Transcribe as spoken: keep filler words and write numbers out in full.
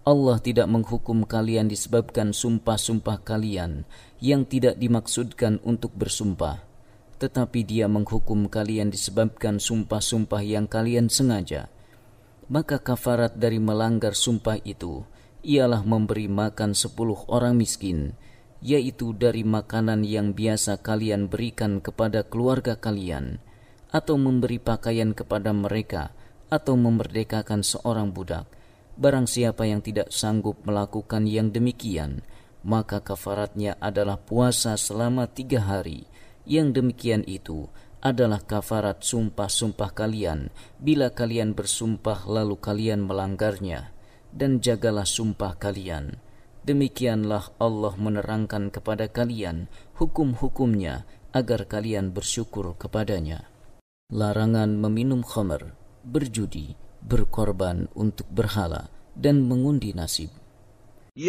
Allah tidak menghukum kalian disebabkan sumpah-sumpah kalian yang tidak dimaksudkan untuk bersumpah, tetapi Dia menghukum kalian disebabkan sumpah-sumpah yang kalian sengaja. Maka kafarat dari melanggar sumpah itu ialah memberi makan sepuluh orang miskin, yaitu dari makanan yang biasa kalian berikan kepada keluarga kalian, atau memberi pakaian kepada mereka, atau memerdekakan seorang budak. Barang siapa yang tidak sanggup melakukan yang demikian, maka kafaratnya adalah puasa selama tiga hari. Yang demikian itu adalah kafarat sumpah-sumpah kalian bila kalian bersumpah lalu kalian melanggarnya. Dan jagalah sumpah kalian. Demikianlah Allah menerangkan kepada kalian hukum-hukumnya agar kalian bersyukur kepadanya. Larangan meminum khamr, berjudi, berkorban untuk berhala, dan mengundi nasib.